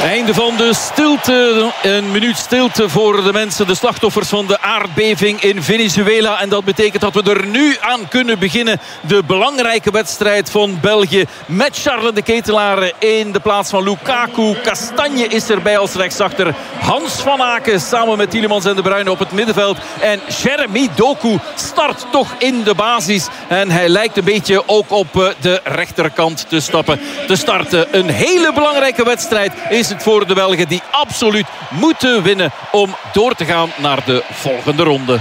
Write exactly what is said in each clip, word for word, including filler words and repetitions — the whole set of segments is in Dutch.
Einde van de stilte. Een minuut stilte voor de mensen, de slachtoffers van de aardbeving in Venezuela. En dat betekent dat we er nu aan kunnen beginnen. De belangrijke wedstrijd van België met Charles de Ketelaere in de plaats van Lukaku. Kastanje is erbij als rechtsachter. Hans van Aken samen met Tielemans en De Bruyne op het middenveld. En Jeremy Doku start toch in de basis. En hij lijkt een beetje ook op de rechterkant te stappen. Te starten. Een hele belangrijke wedstrijd is het voor de Belgen die absoluut moeten winnen om door te gaan naar de volgende ronde.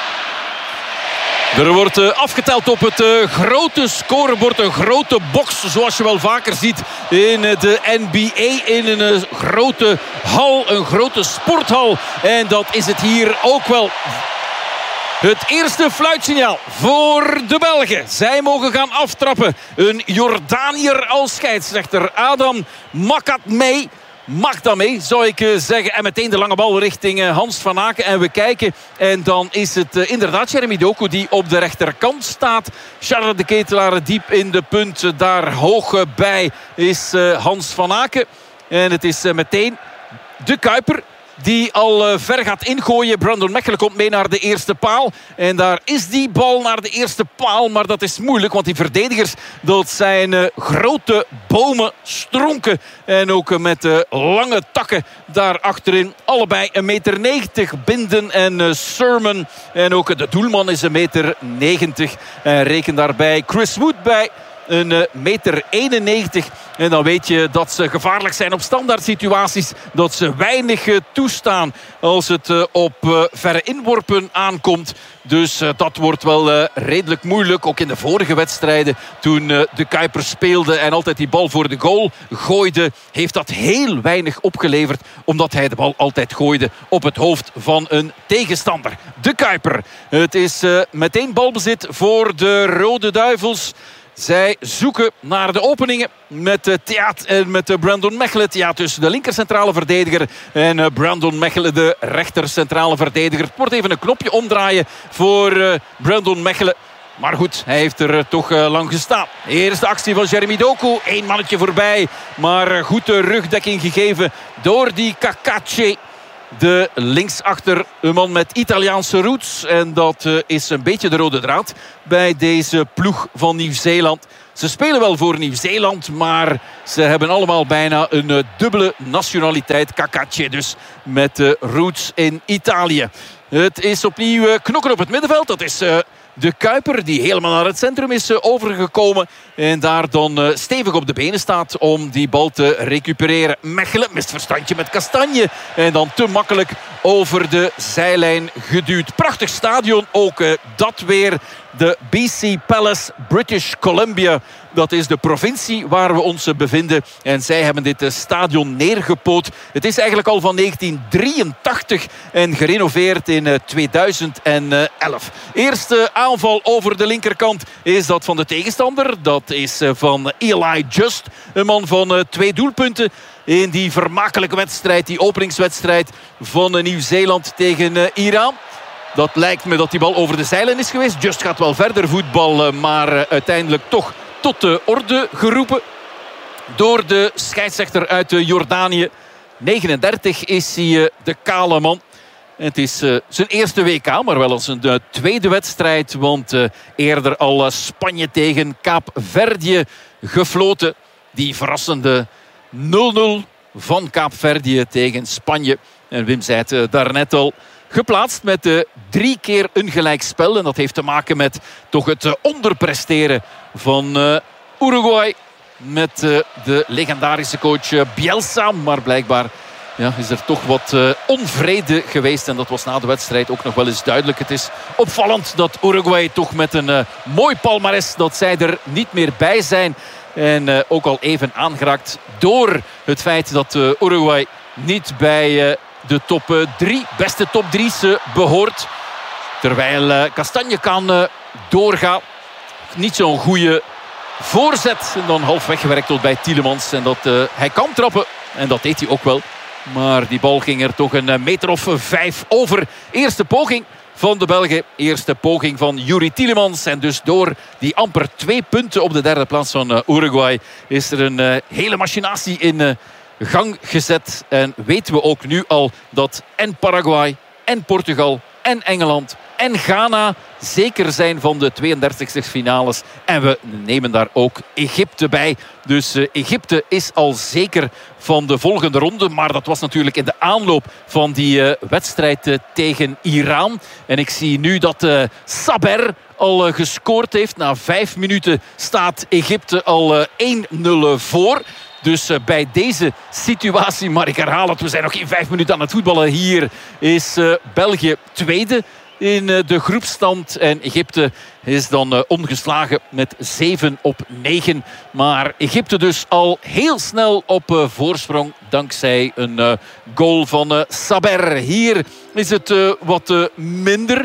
Er wordt uh, afgeteld op het uh, grote scorebord. Een grote box zoals je wel vaker ziet in uh, de N B A. In een uh, grote hal, een grote sporthal. En dat is het hier ook wel. Het eerste fluitsignaal voor de Belgen. Zij mogen gaan aftrappen. Een Jordaniër als scheidsrechter. Adam Makatmeh. Makatmeh zou ik zeggen. En meteen de lange bal richting Hans van Aken. En we kijken. En dan is het uh, inderdaad Jeremy Doku die op de rechterkant staat. Charles de Ketelaere diep in de punt. Daar hoog bij is uh, Hans van Aken. En het is uh, meteen de Kuiper die al uh, ver gaat ingooien. Brandon Mechelen komt mee naar de eerste paal. En daar is die bal naar de eerste paal. Maar dat is moeilijk, want die verdedigers, dat zijn uh, grote bomen, stronken. En ook uh, met uh, lange takken daar achterin. Allebei een meter negentig. Binden en uh, Sermon. En ook uh, de doelman is een meter negentig. En reken daarbij Chris Wood bij. Een uh, meter eenennegentig. En dan weet je dat ze gevaarlijk zijn op standaard situaties. Dat ze weinig uh, toestaan als het uh, op uh, verre inworpen aankomt. Dus uh, dat wordt wel uh, redelijk moeilijk. Ook in de vorige wedstrijden toen uh, de Kuiper speelde en altijd die bal voor de goal gooide, heeft dat heel weinig opgeleverd. Omdat hij de bal altijd gooide op het hoofd van een tegenstander. De Kuiper. Het is uh, meteen balbezit voor de Rode Duivels. Zij zoeken naar de openingen met uh, Theat en met uh, Brandon Mechelen. Theat dus de linker centrale verdediger en uh, Brandon Mechelen de rechter centrale verdediger. Het wordt even een knopje omdraaien voor uh, Brandon Mechelen. Maar goed, hij heeft er uh, toch uh, lang gestaan. Eerste actie van Jeremy Doku. Eén mannetje voorbij. Maar uh, goed de rugdekking gegeven door die Kakache. De linksachter, een man met Italiaanse roots. En dat uh, is een beetje de rode draad bij deze ploeg van Nieuw-Zeeland. Ze spelen wel voor Nieuw-Zeeland, maar ze hebben allemaal bijna een uh, dubbele nationaliteit. Kakache dus, met uh, roots in Italië. Het is opnieuw uh, knokken op het middenveld. Dat is Uh, de Kuiper die helemaal naar het centrum is overgekomen. En daar dan uh, stevig op de benen staat om die bal te recupereren. Mechelen mist verstandje met Kastanje. En dan te makkelijk over de zijlijn geduwd. Prachtig stadion ook uh, dat weer. De B C Palace, British Columbia. Dat is de provincie waar we ons bevinden. En zij hebben dit stadion neergepoot. Het is eigenlijk al van negentien drieëntachtig en gerenoveerd in tweeduizend elf. Eerste aanval over de linkerkant is dat van de tegenstander. Dat is van Eli Just. Een man van twee doelpunten in die vermakelijke wedstrijd. Die openingswedstrijd van Nieuw-Zeeland tegen Iran. Dat lijkt me dat die bal over de zijlijn is geweest. Just gaat wel verder voetballen, maar uiteindelijk toch tot de orde geroepen door de scheidsrechter uit Jordanië. negenendertig is hij de kale man. Het is uh, zijn eerste W K, maar wel als een uh, tweede wedstrijd. Want uh, eerder al uh, Spanje tegen Kaapverdië gefloten. Die verrassende nul nul van Kaapverdië tegen Spanje. En Wim zei het uh, daarnet al. Geplaatst met uh, drie keer een gelijkspel. En dat heeft te maken met toch het uh, onderpresteren van uh, Uruguay. Met uh, de legendarische coach uh, Bielsa. Maar blijkbaar ja, is er toch wat uh, onvrede geweest. En dat was na de wedstrijd ook nog wel eens duidelijk. Het is opvallend dat Uruguay toch met een uh, mooi palmares, dat zij er niet meer bij zijn. En uh, ook al even aangeraakt door het feit dat uh, Uruguay niet bij Uh, de top drie, beste top drie's behoort. Terwijl uh, Kastanje kan uh, doorgaan. Niet zo'n goede voorzet. En dan half weggewerkt tot bij Tielemans. En dat uh, hij kan trappen. En dat deed hij ook wel. Maar die bal ging er toch een meter of vijf over. Eerste poging van de Belgen. Eerste poging van Youri Tielemans. En dus door die amper twee punten op de derde plaats van uh, Uruguay is er een uh, hele machinatie in Uh, gang gezet. En weten we ook nu al dat en Paraguay en Portugal en Engeland en Ghana zeker zijn van de tweeëndertigste finales. En we nemen daar ook Egypte bij. Dus uh, Egypte is al zeker van de volgende ronde. Maar dat was natuurlijk in de aanloop van die uh, wedstrijd uh, tegen Iran. En ik zie nu dat uh, Saber al uh, gescoord heeft. Na vijf minuten staat Egypte al uh, één nul voor. Dus uh, bij deze situatie, maar ik herhaal het, we zijn nog geen vijf minuten aan het voetballen. Hier is uh, België tweede in uh, de groepsstand. En Egypte is dan uh, ongeslagen met zeven op negen. Maar Egypte dus al heel snel op uh, voorsprong. Dankzij een uh, goal van uh, Saber. Hier is het uh, wat uh, minder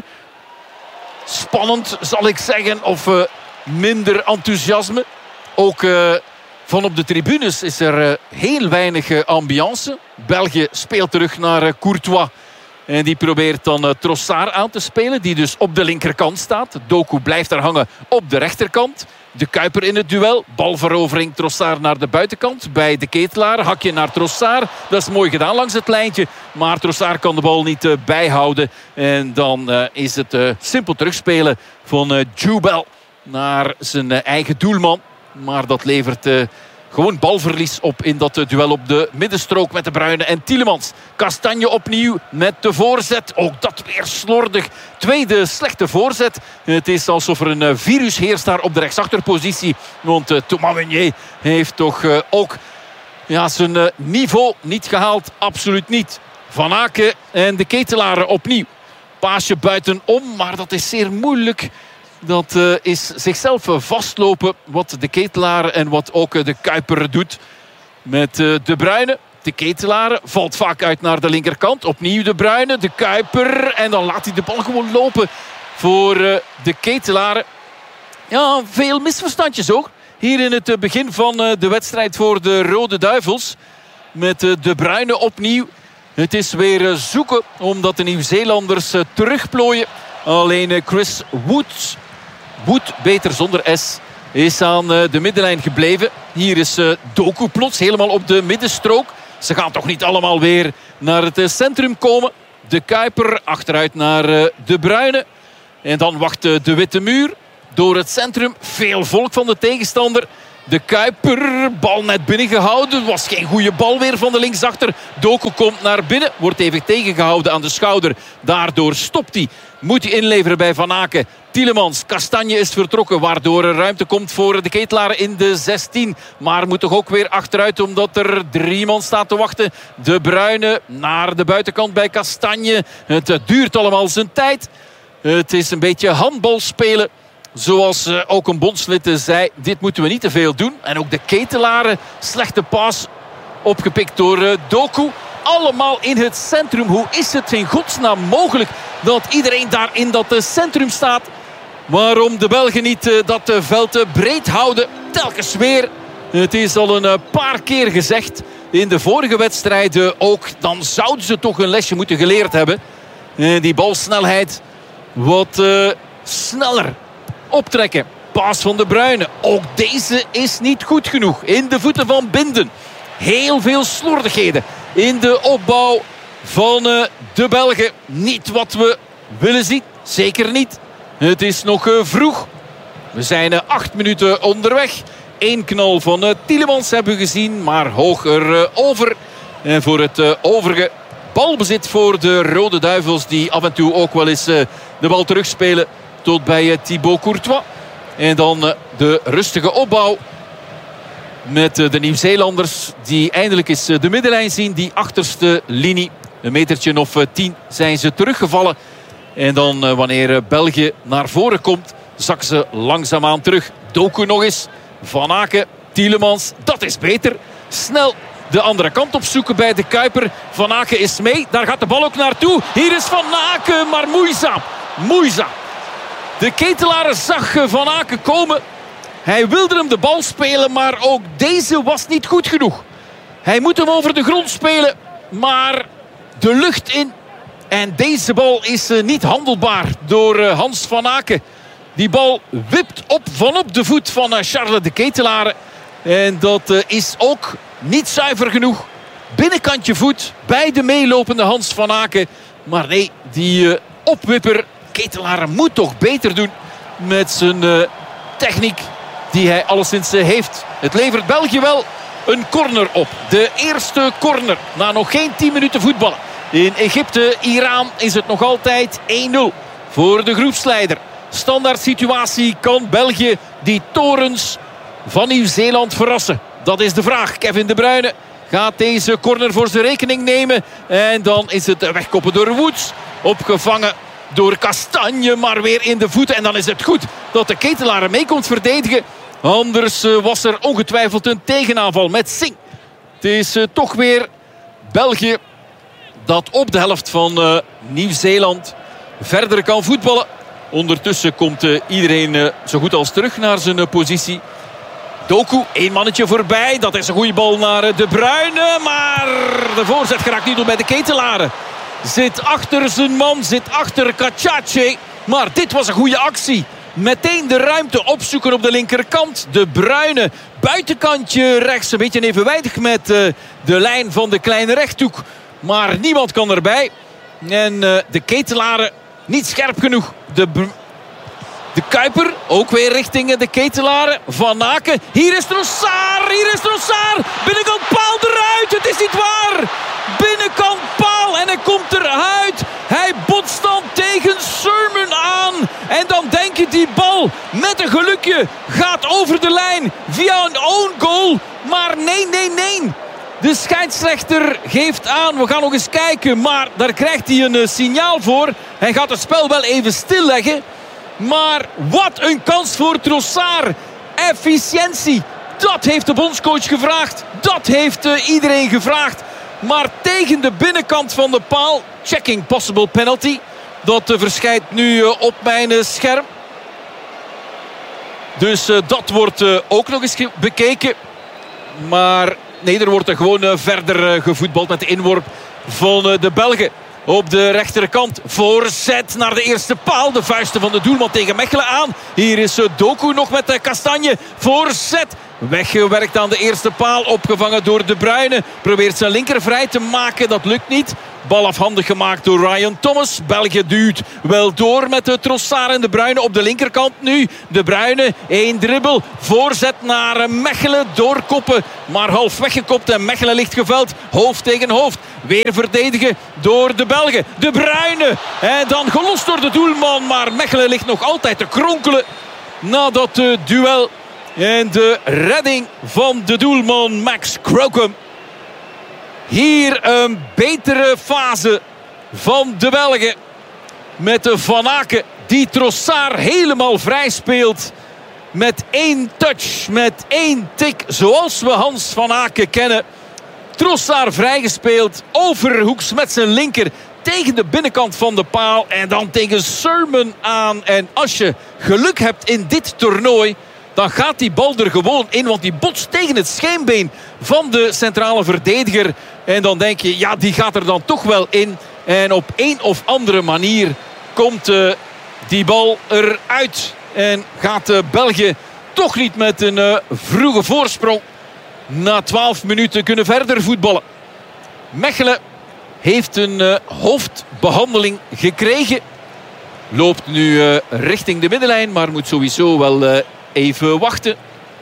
spannend, zal ik zeggen. Of uh, minder enthousiasme. Ook Uh, Van op de tribunes is er uh, heel weinig uh, ambiance. België speelt terug naar uh, Courtois. En die probeert dan uh, Trossard aan te spelen. Die dus op de linkerkant staat. Doku blijft daar hangen op de rechterkant. De Kuiper in het duel. Balverovering Trossard naar de buitenkant. Bij de Ketelaar. Hakje naar Trossard. Dat is mooi gedaan langs het lijntje. Maar Trossard kan de bal niet uh, bijhouden. En dan uh, is het uh, simpel terugspelen van uh, Jubel naar zijn uh, eigen doelman. Maar dat levert uh, gewoon balverlies op in dat uh, duel op de middenstrook met De Bruyne en Tielemans. Kastanje opnieuw met de voorzet. Ook dat weer slordig. Tweede slechte voorzet. Het is alsof er een uh, virus heerst daar op de rechtsachterpositie. Want uh, Thomas Meunier heeft toch uh, ook ja, zijn uh, niveau niet gehaald. Absoluut niet. Van Aken en de Ketelaren opnieuw. Paasje buitenom, maar dat is zeer moeilijk. Dat uh, is zichzelf vastlopen wat de Ketelaren en wat ook uh, de Kuiper doet. Met uh, De Bruyne. De Ketelaren valt vaak uit naar de linkerkant. Opnieuw De Bruyne, de Kuiper. En dan laat hij de bal gewoon lopen voor uh, de Ketelaren. Ja, veel misverstandjes ook. Hier in het begin van uh, de wedstrijd voor de Rode Duivels. Met uh, De Bruyne opnieuw. Het is weer uh, zoeken omdat de Nieuw-Zeelanders uh, terugplooien. Alleen uh, Chris Wood... Wood, beter zonder S, is aan de middenlijn gebleven. Hier is Doku plots helemaal op de middenstrook. Ze gaan toch niet allemaal weer naar het centrum komen. De Kuiper achteruit naar De Bruyne. En dan wacht de witte muur door het centrum. Veel volk van de tegenstander. De Kuiper, bal net binnengehouden. Was geen goede bal weer van de linksachter. Doku komt naar binnen. Wordt even tegengehouden aan de schouder. Daardoor stopt hij. Moet hij inleveren bij Van Aken. Tielemans, Kastanje is vertrokken. Waardoor er ruimte komt voor de Ketelaren in de zestien. Maar moet toch ook weer achteruit omdat er drie man staat te wachten. De Bruyne naar de buitenkant bij Kastanje. Het duurt allemaal zijn tijd. Het is een beetje handbal spelen. Zoals uh, ook een bondslid zei, dit moeten we niet te veel doen. En ook de Ketelaren, slechte paas opgepikt door uh, Doku. Allemaal in het centrum. Hoe is het in godsnaam mogelijk dat iedereen daar in dat uh, centrum staat? Waarom de Belgen niet uh, dat uh, veld uh, breed houden? Telkens weer. Het is al een uh, paar keer gezegd in de vorige wedstrijden ook. Dan zouden ze toch een lesje moeten geleerd hebben. Uh, die balsnelheid wat uh, sneller optrekken. Paas van De Bruyne. Ook deze is niet goed genoeg. In de voeten van Binden. Heel veel slordigheden in de opbouw van uh, de Belgen. Niet wat we willen zien. Zeker niet. Het is nog uh, vroeg. We zijn uh, acht minuten onderweg. Eén knal van uh, Tielemans hebben we gezien. Maar hoger uh, over. En voor het uh, overige balbezit voor de Rode Duivels. Die af en toe ook wel eens uh, de bal terugspelen. Tot bij uh, Thibaut Courtois. En dan uh, de rustige opbouw. Met uh, de Nieuw-Zeelanders die eindelijk eens uh, de middenlijn zien. Die achterste linie. Een metertje of uh, tien zijn ze teruggevallen. En dan uh, wanneer uh, België naar voren komt. Zakken ze langzaamaan terug. Doku nog eens. Van Aken. Tielemans. Dat is beter. Snel de andere kant opzoeken bij de Kuiper. Van Aken is mee. Daar gaat de bal ook naartoe. Hier is Van Aken. Maar moeizaam. Moeizaam. De Ketelaren zag Van Aken komen. Hij wilde hem de bal spelen, maar ook deze was niet goed genoeg. Hij moet hem over de grond spelen, maar de lucht in. En deze bal is niet handelbaar door Hans Van Aken. Die bal wipt op vanop de voet van Charles de Ketelaren. En dat is ook niet zuiver genoeg binnenkantje voet bij de meelopende Hans van Aken. Maar nee, die uh, opwipper Ketelaere moet toch beter doen met zijn uh, techniek die hij alleszins uh, heeft. Het levert België wel een corner op. De eerste corner na nog geen tien minuten voetballen. In Egypte-Iran is het nog altijd één nul voor de groepsleider. Standaard situatie, kan België die torens van Nieuw-Zeeland verrassen? Dat is de vraag. Kevin De Bruyne gaat deze corner voor zijn rekening nemen. En dan is het wegkoppen door Woods. Opgevangen door Kastanje, maar weer in de voeten. En dan is het goed dat de Ketelaere mee komt verdedigen. Anders was er ongetwijfeld een tegenaanval met Singh. Het is uh, toch weer België dat op de helft van uh, Nieuw-Zeeland verder kan voetballen. Ondertussen komt uh, iedereen uh, zo goed als terug naar zijn uh, positie. Doku, één mannetje voorbij. Dat is een goede bal naar uh, De Bruyne. Maar de voorzet geraakt niet door bij de Ketelaere. Zit achter zijn man, zit achter Kachache. Maar dit was een goede actie. Meteen de ruimte opzoeken op de linkerkant. De Bruyne, buitenkantje rechts. Een beetje evenwijdig met uh, de lijn van de kleine rechthoek. Maar niemand kan erbij. En uh, de Ketelaere niet scherp genoeg. De, de Kuiper ook weer richting de Ketelaere. Van Aken. Hier is Trossard. Hier is Trossard. Binnenkant paal eruit. Het is niet waar. Binnenkant paal. En hij komt eruit. Hij botst dan tegen Sermon aan. En dan denk je die bal met een gelukje gaat over de lijn. Via een own goal. Maar nee, nee, nee. De scheidsrechter geeft aan, we gaan nog eens kijken. Maar daar krijgt hij een uh, signaal voor. Hij gaat het spel wel even stilleggen. Maar wat een kans voor Trossard. Efficiëntie. Dat heeft de bondscoach gevraagd. Dat heeft uh, iedereen gevraagd. Maar tegen de binnenkant van de paal. Checking possible penalty. Dat uh, verschijnt nu uh, op mijn uh, scherm. Dus uh, dat wordt uh, ook nog eens bekeken. Maar nee, er wordt er gewoon uh, verder uh, gevoetbald met de inworp van uh, de Belgen. Op de rechterkant. Voorzet naar de eerste paal. De vuisten van de doelman tegen Mechelen aan. Hier is uh, Doku nog met uh, Kastanje. Voorzet. Weggewerkt aan de eerste paal. Opgevangen door De Bruyne. Probeert zijn linker vrij te maken. Dat lukt niet. Bal afhandig gemaakt door Ryan Thomas. België duwt wel door met de Trossard en De Bruyne op de linkerkant nu. De Bruyne, één dribbel. Voorzet naar Mechelen. Doorkoppen. Maar half weggekopt en Mechelen ligt geveld. Hoofd tegen hoofd. Weer verdedigen door de Belgen. De Bruyne. En dan gelost door de doelman. Maar Mechelen ligt nog altijd te kronkelen na dat uh, duel. En de redding van de doelman Max Crocombe. Hier een betere fase van de Belgen. Met de Van Aken die Trossard helemaal vrij speelt. Met één touch, met één tik. Zoals we Hans van Aken kennen. Trossard vrijgespeeld. Overhoeks met zijn linker. Tegen de binnenkant van de paal. En dan tegen Sermon aan. En als je geluk hebt in dit toernooi, dan gaat die bal er gewoon in. Want die botst tegen het scheenbeen van de centrale verdediger. En dan denk je, ja, die gaat er dan toch wel in. En op een of andere manier komt uh, die bal eruit. En gaat uh, België toch niet met een uh, vroege voorsprong na twaalf minuten kunnen verder voetballen. Mechelen heeft een uh, hoofdbehandeling gekregen. Loopt nu uh, richting de middenlijn, maar moet sowieso wel uh, even wachten.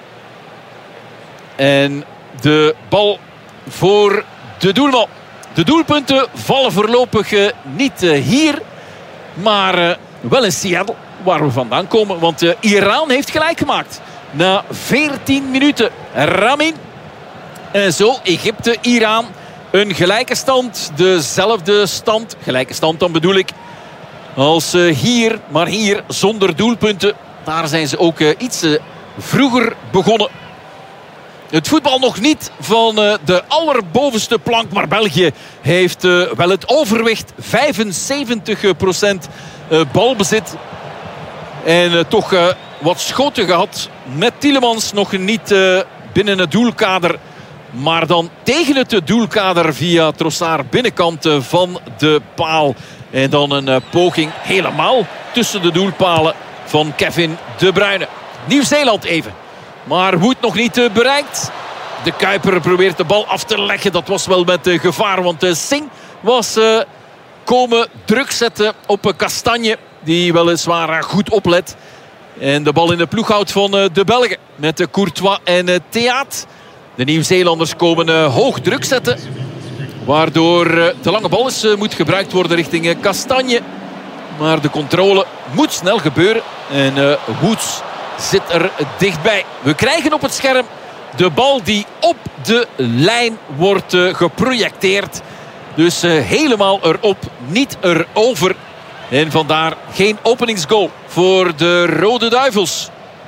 En de bal voor de doelman. De doelpunten vallen voorlopig uh, niet uh, hier, maar uh, wel in Seattle, waar we vandaan komen. Want uh, Iran heeft gelijk gemaakt. Na veertien minuten. Ramin. En zo Egypte, Iran. Een gelijke stand. Dezelfde stand. Gelijke stand dan bedoel ik. Als uh, hier. Maar hier zonder doelpunten. Daar zijn ze ook uh, iets uh, vroeger begonnen. Het voetbal nog niet van uh, de allerbovenste plank. Maar België heeft uh, wel het overwicht. vijfenzeventig procent uh, balbezit. En uh, toch uh, wat schoten gehad. Met Tielemans nog niet uh, binnen het doelkader. Maar dan tegen het doelkader via Trossard. Binnenkant uh, van de paal. En dan een uh, poging helemaal tussen de doelpalen van Kevin De Bruyne. Nieuw-Zeeland even. Maar Wood nog niet uh, bereikt. De Kuiper probeert de bal af te leggen. Dat was wel met uh, gevaar. Want uh, Singh was uh, komen druk zetten op uh, Kastanje. Die weliswaar uh, goed oplet. En de bal in de ploeg houdt van uh, de Belgen. Met uh, Courtois en uh, Theaat. De Nieuw-Zeelanders komen uh, hoog druk zetten. Waardoor uh, de lange bal is, uh, moet gebruikt worden richting uh, Kastanje. Maar de controle moet snel gebeuren. En uh, Woods zit er dichtbij. We krijgen op het scherm de bal die op de lijn wordt uh, geprojecteerd. Dus uh, helemaal erop, niet erover. En vandaar geen openingsgoal voor de Rode Duivels.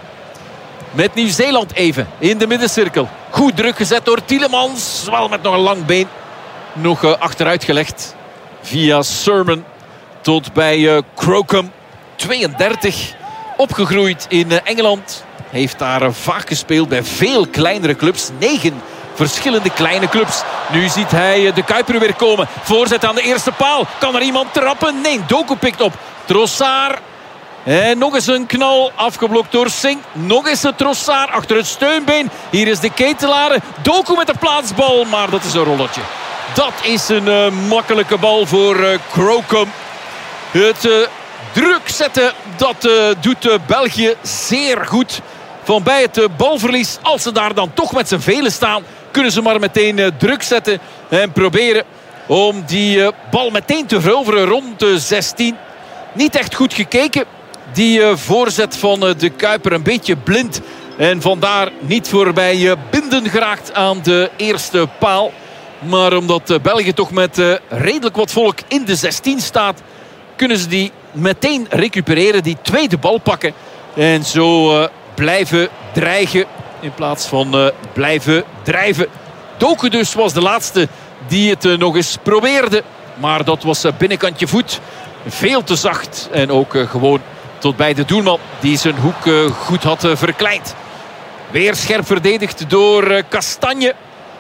Met Nieuw-Zeeland even in de middencirkel. Goed druk gezet door Tielemans. Wel met nog een lang been. Nog uh, achteruit gelegd via Sermon. Tot bij uh, Crocombe. tweeëndertig. Opgegroeid in uh, Engeland. Heeft daar uh, vaak gespeeld bij veel kleinere clubs. Negen verschillende kleine clubs. Nu ziet hij uh, de Kuiper weer komen. Voorzet aan de eerste paal. Kan er iemand trappen? Nee, Doku pikt op. Trossard. En nog eens een knal. Afgeblokt door Singh. Nog eens een Trossard achter het steunbeen. Hier is de Ketelaar. Doku met de plaatsbal. Maar dat is een rolletje. Dat is een uh, makkelijke bal voor uh, Crocombe. Het uh, druk zetten, dat uh, doet uh, België zeer goed. Van bij het uh, balverlies, als ze daar dan toch met z'n velen staan, kunnen ze maar meteen uh, druk zetten. En proberen om die uh, bal meteen te veroveren rond de zestien. Niet echt goed gekeken. Die uh, voorzet van uh, de Kuiper een beetje blind. En vandaar niet voorbij uh, Binden geraakt aan de eerste paal. Maar omdat uh, België toch met uh, redelijk wat volk in de zestien staat, kunnen ze die meteen recupereren. Die tweede bal pakken. En zo uh, blijven dreigen in plaats van uh, blijven drijven. Doku dus was de laatste die het uh, nog eens probeerde. Maar dat was uh, binnenkantje voet. Veel te zacht. En ook uh, gewoon tot bij de doelman die zijn hoek uh, goed had uh, verkleind. Weer scherp verdedigd door uh, Kastanje.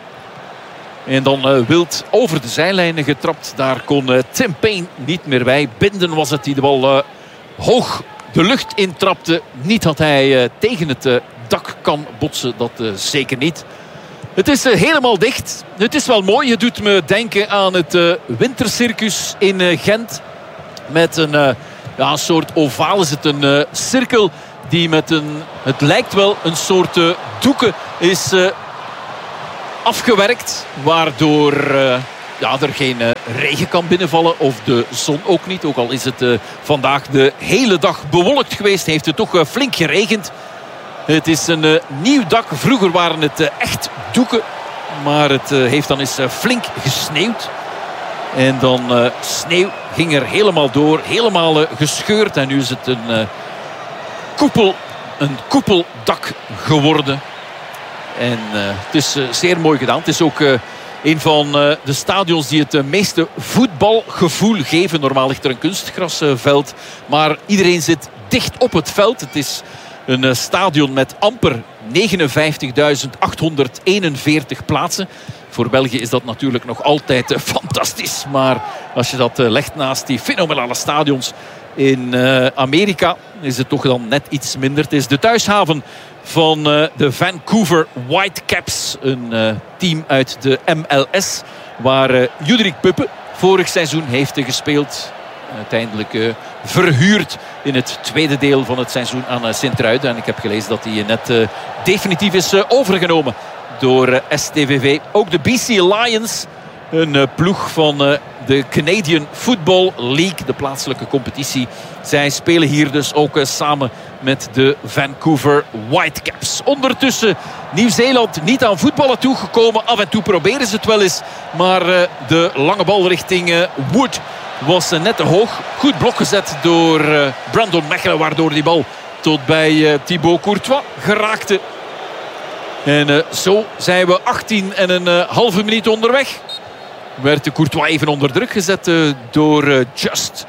En dan uh, wild over de zijlijnen getrapt. Daar kon uh, Tim Payne niet meer bij. Binden was het die de bal uh, hoog de lucht intrapte. Niet dat hij uh, tegen het uh, dak kan botsen. Dat uh, zeker niet. Het is uh, helemaal dicht. Het is wel mooi. Het doet me denken aan het uh, wintercircus in uh, Gent. Met een, uh, ja, een soort ovaal is het een uh, cirkel. Die met een, het lijkt wel een soort uh, doeken is uh, afgewerkt. Waardoor uh, ja, er geen uh, regen kan binnenvallen. Of de zon ook niet. Ook al is het uh, vandaag de hele dag bewolkt geweest. Heeft het toch uh, flink geregend. Het is een uh, nieuw dak. Vroeger waren het uh, echt doeken. Maar het uh, heeft dan eens uh, flink gesneeuwd. En dan uh, sneeuw ging er helemaal door. Helemaal uh, gescheurd. En nu is het een uh, koepel. Een koepeldak geworden. En uh, het is uh, zeer mooi gedaan. Het is ook uh, een van uh, de stadions die het uh, meeste voetbalgevoel geven. Normaal ligt er een kunstgrasveld. Maar iedereen zit dicht op het veld. Het is een uh, stadion met amper negenenvijftigduizend achthonderdeenenveertig plaatsen. Voor België is dat natuurlijk nog altijd uh, fantastisch. Maar als je dat uh, legt naast die fenomenale stadions in uh, Amerika, is het toch dan net iets minder. Het is de thuishaven van uh, de Vancouver Whitecaps. Een uh, team uit de M L S. Waar uh, Judrik Puppe vorig seizoen heeft uh, gespeeld. Uiteindelijk uh, verhuurd in het tweede deel van het seizoen aan uh, Sint-Truiden. En ik heb gelezen dat hij uh, net uh, definitief is uh, overgenomen door uh, S T V V. Ook de B C Lions. Een uh, ploeg van uh, de Canadian Football League. De plaatselijke competitie. Zij spelen hier dus ook uh, samen met de Vancouver Whitecaps. Ondertussen Nieuw-Zeeland niet aan voetballen toegekomen. Af en toe proberen ze het wel eens. Maar uh, de lange bal richting uh, Wood was uh, net te hoog. Goed blok gezet door uh, Brandon Mechelen. Waardoor die bal tot bij uh, Thibaut Courtois geraakte. En uh, zo zijn we achttien en een uh, halve minuut onderweg. Werd de Courtois even onder druk gezet uh, door uh, Just.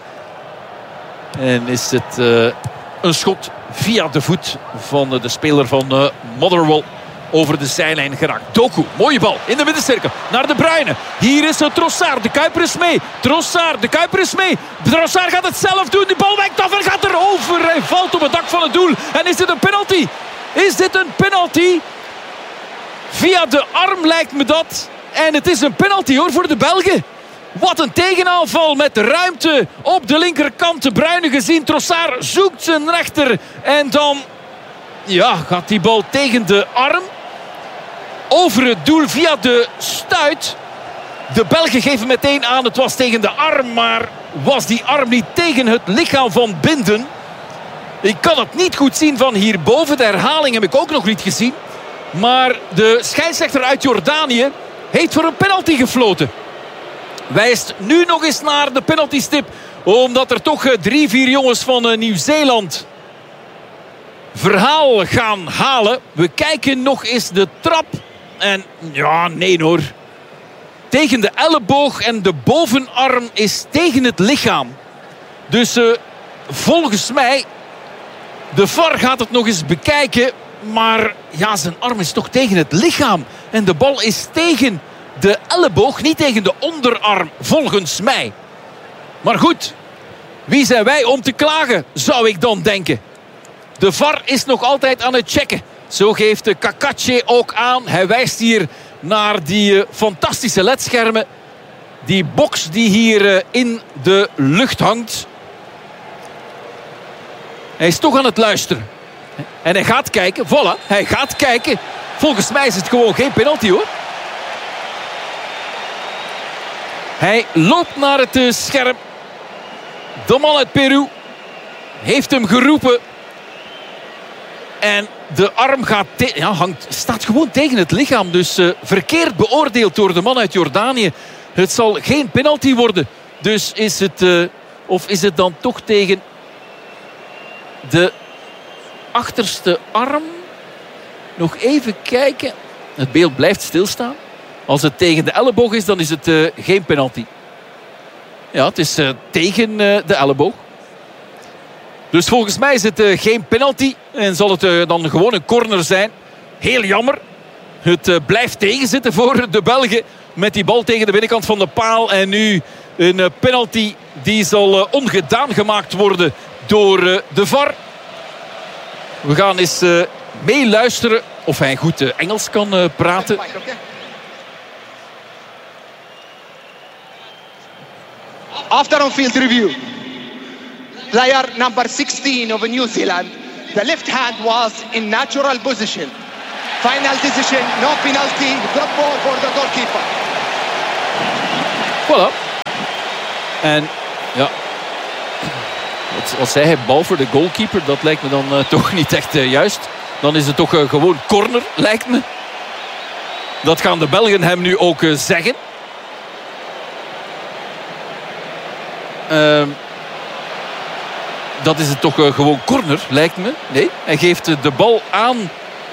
En is het uh, een schot via de voet van uh, de speler van uh, Motherwell over de zijlijn geraakt. Doku, mooie bal in de middencirkel naar De Bruyne. Hier is uh, Trossard, de Kuiper is mee. Trossard, de Kuiper is mee. Trossard gaat het zelf doen. Die bal wijkt af en gaat erover. Hij valt op het dak van het doel. En is dit een penalty? Is dit een penalty? Via de arm lijkt me dat. En het is een penalty hoor voor de Belgen. Wat een tegenaanval met ruimte op de linkerkant. De Bruyne gezien. Trossard zoekt zijn rechter. En dan ja, gaat die bal tegen de arm. Over het doel via de stuit. De Belgen geven meteen aan, het was tegen de arm. Maar was die arm niet tegen het lichaam van Binden? Ik kan het niet goed zien van hierboven. De herhaling heb ik ook nog niet gezien. Maar de scheidsrechter uit Jordanië heeft voor een penalty gefloten. Wijst nu nog eens naar de penaltystip. Omdat er toch drie, vier jongens van Nieuw-Zeeland verhaal gaan halen. We kijken nog eens de trap. En ja, nee hoor. Tegen de elleboog en de bovenarm is tegen het lichaam. Dus uh, volgens mij, de V A R gaat het nog eens bekijken. Maar ja, zijn arm is toch tegen het lichaam. En de bal is tegen de elleboog, niet tegen de onderarm, volgens mij. Maar goed, wie zijn wij om te klagen, zou ik dan denken. De V A R is nog altijd aan het checken. Zo geeft de Cacace ook aan. Hij wijst hier naar die uh, fantastische ledschermen. Die box die hier uh, in de lucht hangt. Hij is toch aan het luisteren. En hij gaat kijken. Voilà, hij gaat kijken. Volgens mij is het gewoon geen penalty hoor. Hij loopt naar het uh, scherm. De man uit Peru heeft hem geroepen. En de arm gaat te- ja, hangt, staat gewoon tegen het lichaam. Dus uh, verkeerd beoordeeld door de man uit Jordanië. Het zal geen penalty worden. Dus is het... Uh, of is het dan toch tegen de achterste arm? Nog even kijken. Het beeld blijft stilstaan. Als het tegen de elleboog is, dan is het uh, geen penalty. Ja, het is uh, tegen uh, de elleboog. Dus volgens mij is het uh, geen penalty. En zal het uh, dan gewoon een corner zijn. Heel jammer. Het uh, blijft tegenzitten voor de Belgen. Met die bal tegen de binnenkant van de paal. En nu een uh, penalty die zal uh, ongedaan gemaakt worden door uh, de V A R. We gaan eens uh, meeluisteren of hij goed uh, Engels kan uh, praten. After on-field review, player number sixteen of New Zealand, the left hand was in natural position. Final decision, no penalty, drop ball for the goalkeeper. Voilà. En ja, wat, wat zei hij, bal voor de goalkeeper, dat lijkt me dan uh, toch niet echt uh, juist. Dan is het toch uh, gewoon corner, lijkt me. Dat gaan de Belgen hem nu ook uh, zeggen. Uh, dat is het toch uh, gewoon corner, lijkt me. Nee, hij geeft uh, de bal aan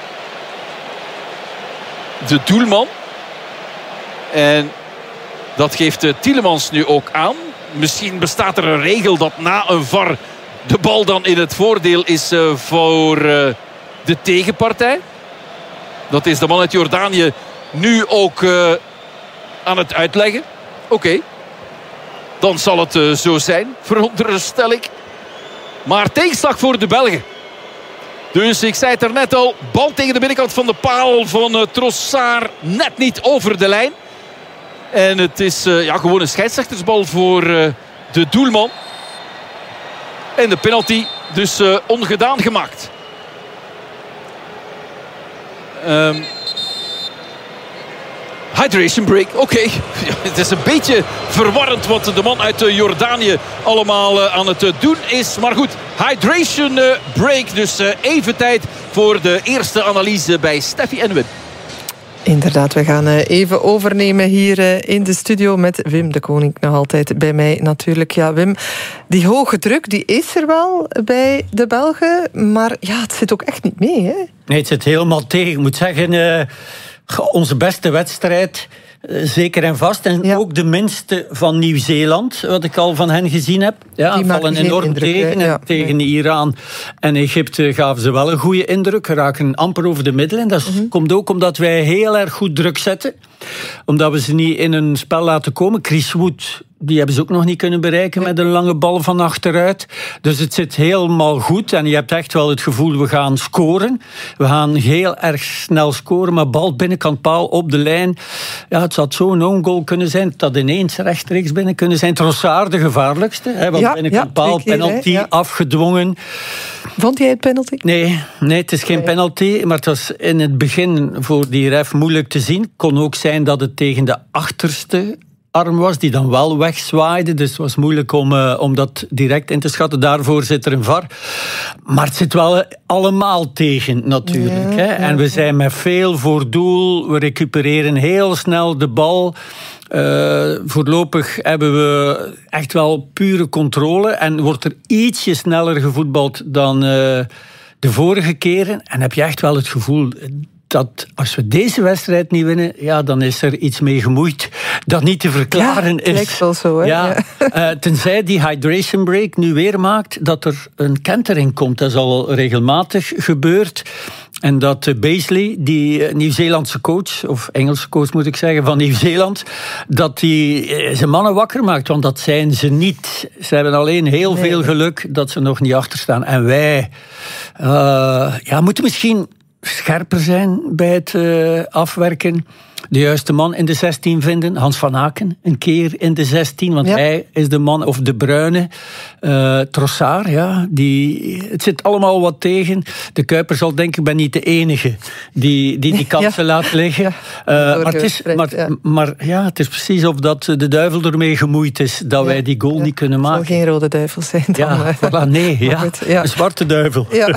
de doelman. En dat geeft uh, Tielemans nu ook aan. Misschien bestaat er een regel dat na een V A R de bal dan in het voordeel is uh, voor uh, de tegenpartij. Dat is de man uit Jordanië nu ook uh, aan het uitleggen. Oké. Okay. Dan zal het uh, zo zijn, veronderstel ik. Maar tegenslag voor de Belgen. Dus ik zei het er net al. Bal tegen de binnenkant van de paal van uh, Trossard. Net niet over de lijn. En het is uh, ja, gewoon een scheidsrechtersbal voor uh, de doelman. En de penalty dus uh, ongedaan gemaakt. Um, hydration break, oké. Okay. Het is een beetje verwarrend wat de man uit uh, Jordanië allemaal uh, aan het uh, doen is. Maar goed, hydration uh, break. Dus uh, even tijd voor de eerste analyse bij Steffi en Wim. Inderdaad, we gaan even overnemen hier in de studio met Wim de Koning nog altijd bij mij natuurlijk. Ja, Wim, die hoge druk die is er wel bij de Belgen, maar ja, het zit ook echt niet mee, hè? Nee, het zit helemaal tegen. Ik moet zeggen, uh, onze beste wedstrijd, uh, zeker en vast. En ja. ook de minste van Nieuw-Zeeland, wat ik al van hen gezien heb. Ja, die vallen enorm indruk, tegen. Ja, tegen nee. Iran en Egypte gaven ze wel een goede indruk. Raken amper over de middelen. Dat mm-hmm. komt ook omdat wij heel erg goed druk zetten. Omdat we ze niet in een spel laten komen. Chris Wood die hebben ze ook nog niet kunnen bereiken met een lange bal van achteruit. Dus het zit helemaal goed en je hebt echt wel het gevoel, we gaan scoren. We gaan heel erg snel scoren, maar bal binnenkant paal op de lijn. Ja, het zou zo'n own goal kunnen zijn, het had ineens rechtstreeks binnen kunnen zijn. Trossard de gevaarlijkste, hè, want ja, binnenkant ja, paal, keer, penalty, ja. afgedwongen. Vond jij het penalty? Nee, nee, het is geen nee. penalty, maar het was in het begin voor die ref moeilijk te zien. Kon ook zijn dat het tegen de achterste arm was, die dan wel wegzwaaide. Dus het was moeilijk om, uh, om dat direct in te schatten. Daarvoor zit er een V A R. Maar het zit wel allemaal tegen, natuurlijk. Ja, hè? Ja, en we zijn met veel voor doel. We recupereren heel snel de bal. Uh, voorlopig hebben we echt wel pure controle. En wordt er ietsje sneller gevoetbald dan uh, de vorige keren. En heb je echt wel het gevoel dat als we deze wedstrijd niet winnen, ja, dan is er iets mee gemoeid dat niet te verklaren ja, is. Lijkt wel zo, hè? Ja, ja. Uh, tenzij die hydration break nu weer maakt dat er een kentering komt. Dat is al regelmatig gebeurd. En dat uh, Beasley, die uh, Nieuw-Zeelandse coach, of Engelse coach moet ik zeggen, van Nieuw-Zeeland, dat die uh, zijn mannen wakker maakt. Want dat zijn ze niet. Ze hebben alleen heel nee. veel geluk dat ze nog niet achter staan. En wij uh, ja, moeten misschien scherper zijn bij het uh, afwerken. De juiste man in de zestien vinden. Hans van Aken, een keer in de zestien. Want ja. hij is de man, of de bruine. Uh, Trossard, ja. Die, het zit allemaal wat tegen. De Kuiper zal denken, ik ben niet de enige die die, die kansen ja. laat liggen. Ja. Uh, maar, het is, maar, ja. maar ja, het is precies of dat de duivel ermee gemoeid is dat ja. wij die goal ja. niet kunnen maken. Het zal geen rode duivel zijn dan. Ja, voilà, nee, ja. Goed, ja. Een zwarte duivel. Ja.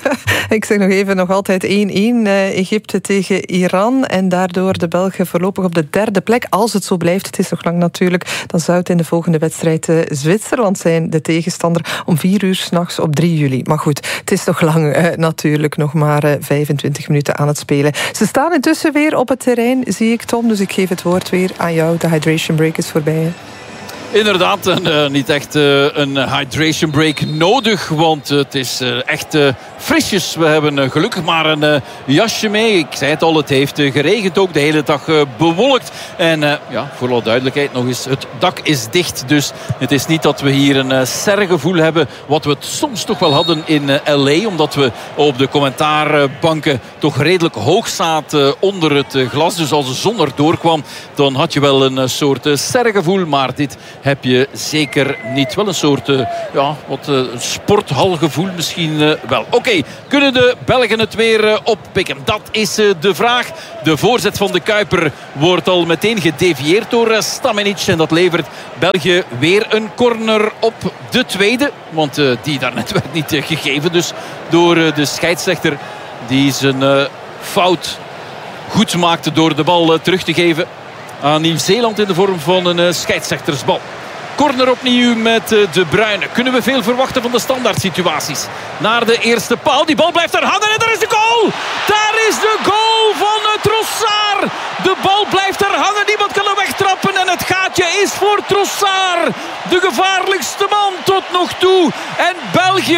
Ik zeg nog even, nog altijd één-één. Uh, Egypte tegen Iran. En daardoor de Belgen voorlopig op de derde plek. Als het zo blijft, het is nog lang natuurlijk, dan zou het in de volgende wedstrijd uh, Zwitserland zijn, de tegenstander, om vier uur 's nachts op drie juli. Maar goed, het is nog lang uh, natuurlijk, nog maar uh, vijfentwintig minuten aan het spelen. Ze staan intussen weer op het terrein, zie ik, Tom, dus ik geef het woord weer aan jou. De hydration break is voorbij, hè? Inderdaad, en, uh, niet echt uh, een hydration break nodig, want uh, het is uh, echt uh, frisjes. We hebben uh, gelukkig maar een uh, jasje mee. Ik zei het al, het heeft uh, geregend ook, de hele dag uh, bewolkt. En uh, ja, voor alle duidelijkheid nog eens, het dak is dicht. Dus het is niet dat we hier een uh, sergevoel hebben, wat we het soms toch wel hadden in uh, L A. Omdat we op de commentaarbanken toch redelijk hoog zaten uh, onder het uh, glas. Dus als de zon er doorkwam, dan had je wel een uh, soort uh, sergevoel. Maar dit heb je zeker niet. Wel een soort uh, ja, wat, uh, sporthalgevoel misschien uh, wel. Oké, okay, kunnen de Belgen het weer uh, oppikken? Dat is uh, de vraag. De voorzet van de Kuiper wordt al meteen gedevieerd door uh, Stamenic. En dat levert België weer een corner op de tweede. Want uh, die daarnet werd niet uh, gegeven. Dus door uh, de scheidsrechter die zijn uh, fout goed maakte door de bal uh, terug te geven aan Nieuw-Zeeland in de vorm van een uh, scheidsrechtersbal. Corner opnieuw met uh, De Bruyne. Kunnen we veel verwachten van de standaard situaties? Naar de eerste paal. Die bal blijft daar hangen en daar is de goal! Daar is de goal van uh, Trossard! De bal blijft daar hangen. Niemand kan hem wegtrappen en het gaatje is voor Trossard. De gevaarlijkste man tot nog toe. En België,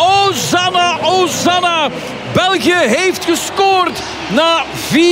Ozanna, Ozanna. België heeft gescoord na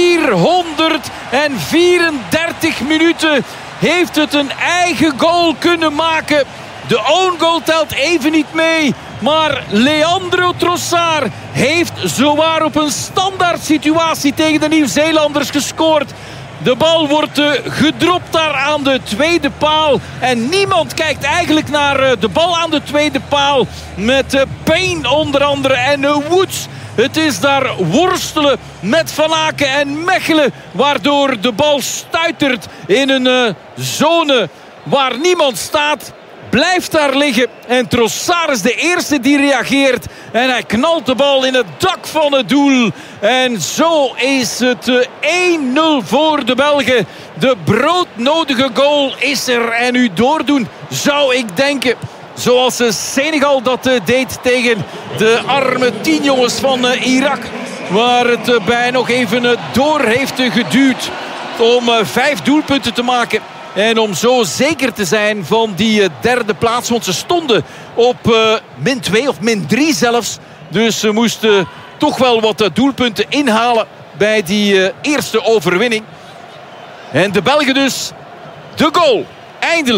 vierhonderdvierendertig minuten. Heeft het een eigen goal kunnen maken. De own goal telt even niet mee. Maar Leandro Trossard heeft zowaar op een standaard situatie tegen de Nieuw-Zeelanders gescoord. De bal wordt uh, gedropt daar aan de tweede paal. En niemand kijkt eigenlijk naar uh, de bal aan de tweede paal. Met uh, Payne onder andere en uh, Woods. Het is daar worstelen met Van Aken en Mechelen. Waardoor de bal stuitert in een uh, zone waar niemand staat. Blijft daar liggen. En Trossard is de eerste die reageert. En hij knalt de bal in het dak van het doel. En zo is het uh, één nul voor de Belgen. De broodnodige goal is er. En nu doordoen zou ik denken. Zoals Senegal dat uh, deed tegen de arme tien jongens van uh, Irak. Waar het uh, bij nog even uh, door heeft uh, geduwd. Om uh, vijf doelpunten te maken. En om zo zeker te zijn van die uh, derde plaats. Want ze stonden op uh, min twee of min drie zelfs. Dus ze moesten toch wel wat uh, doelpunten inhalen bij die uh, eerste overwinning. En de Belgen dus de goal. Eindelijk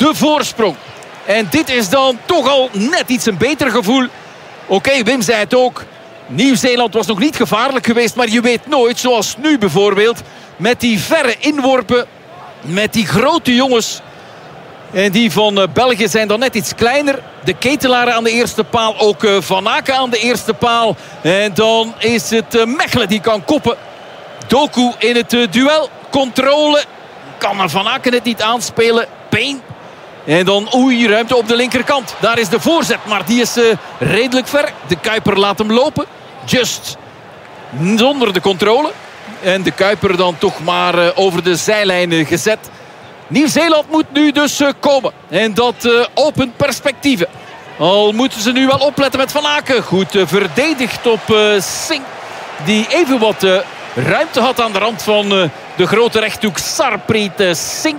de voorsprong. En dit is dan toch al net iets een beter gevoel. Oké, okay, Wim zei het ook. Nieuw-Zeeland was nog niet gevaarlijk geweest. Maar je weet nooit, zoals nu bijvoorbeeld. Met die verre inworpen. Met die grote jongens. En die van België zijn dan net iets kleiner. De Ketelaren aan de eerste paal. Ook Van Aken aan de eerste paal. En dan is het Mechelen die kan koppen. Doku in het duel. Controle. Kan Van Aken het niet aanspelen. Payne. En dan oei, ruimte op de linkerkant. Daar is de voorzet, maar die is uh, redelijk ver. De Kuiper laat hem lopen. Just zonder de controle. En de Kuiper dan toch maar uh, over de zijlijn gezet. Nieuw-Zeeland moet nu dus uh, komen. En dat uh, opent perspectieven. Al moeten ze nu wel opletten met Van Aken. Goed uh, verdedigd op uh, Singh. Die even wat uh, ruimte had aan de rand van uh, de grote rechthoek. Sarpreet uh, Singh.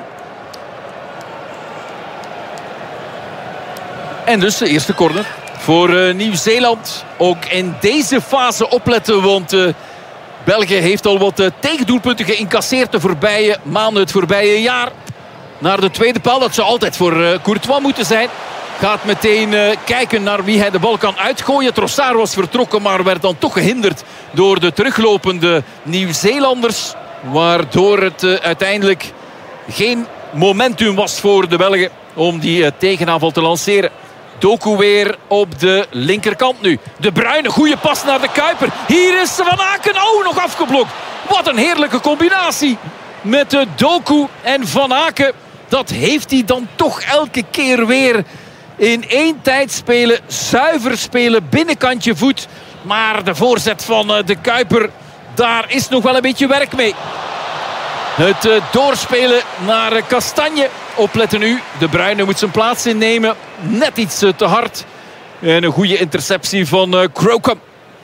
En dus de eerste corner voor uh, Nieuw-Zeeland. Ook in deze fase opletten, want uh, België heeft al wat uh, tegendoelpunten geïncasseerd de voorbije maanden, het voorbije jaar. Naar de tweede paal, dat zou altijd voor uh, Courtois moeten zijn. Gaat meteen uh, kijken naar wie hij de bal kan uitgooien. Trossard was vertrokken, maar werd dan toch gehinderd door de teruglopende Nieuw-Zeelanders. Waardoor het uh, uiteindelijk geen momentum was voor de Belgen om die uh, tegenaanval te lanceren. Doku weer op de linkerkant nu. De Bruyne, goede pas naar de Kuiper. Hier is Van Aken, oh, nog afgeblokt. Wat een heerlijke combinatie met de Doku en Van Aken. Dat heeft hij dan toch elke keer weer in één tijd spelen. Zuiver spelen, binnenkantje voet. Maar de voorzet van de Kuiper, daar is nog wel een beetje werk mee. Het uh, doorspelen naar uh, Kastanje. Opletten nu. De Bruyne moet zijn plaats innemen. Net iets uh, te hard. En een goede interceptie van uh, Crocombe.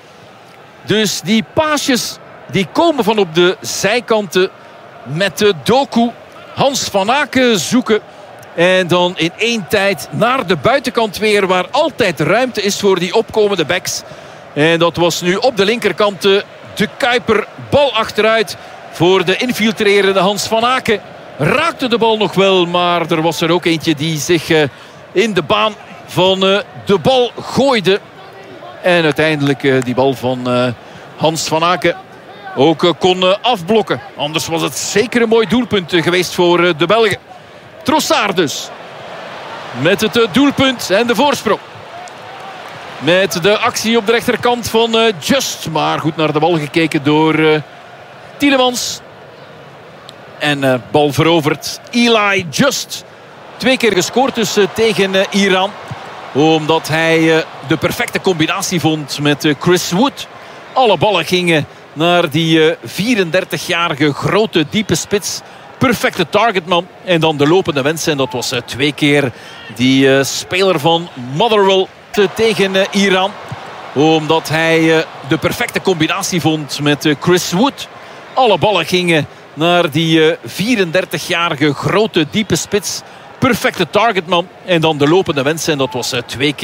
Dus die paasjes die komen van op de zijkanten. Met de Doku. Hans Van Aken zoeken. En dan in één tijd naar de buitenkant weer. Waar altijd ruimte is voor die opkomende backs. En dat was nu op de linkerkant uh, de Kuiper. Bal achteruit. Voor de infiltrerende Hans Van Aken. Raakte de bal nog wel. Maar er was er ook eentje die zich uh, in de baan van uh, de bal gooide. En uiteindelijk uh, die bal van uh, Hans Van Aken ook uh, kon uh, afblokken. Anders was het zeker een mooi doelpunt uh, geweest voor uh, de Belgen. Trossard dus. Met het uh, doelpunt en de voorsprong. Met de actie op de rechterkant van uh, Just. Maar goed naar de bal gekeken door Uh, Tielemans. En uh, bal veroverd. Eli Just. Twee keer gescoord dus uh, tegen uh, Iran. Omdat hij uh, de perfecte combinatie vond met uh, Chris Wood. Alle ballen gingen naar die uh, vierendertigjarige grote diepe spits. Perfecte targetman. En dan de lopende wens. En dat was uh, twee keer die uh, speler van Motherwell uh, tegen uh, Iran. Omdat hij uh, de perfecte combinatie vond met uh, Chris Wood. Alle ballen gingen naar die uh, vierendertigjarige grote diepe spits. Perfecte targetman. En dan de lopende wens. En dat was uh, twee keer.